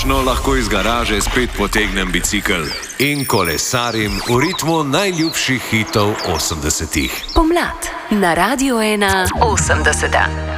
končno lahko iz garaže spet potegnem bicikel in kolesarim v ritmu najljubših hitov 80-ih. Pomlad na Radio 1 80.